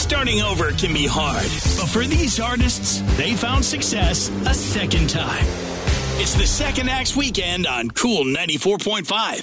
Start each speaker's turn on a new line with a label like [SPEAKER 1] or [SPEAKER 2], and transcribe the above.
[SPEAKER 1] Starting over can be hard, but for these artists, they found success a second time. It's the Second Acts Weekend on Cool 94.5.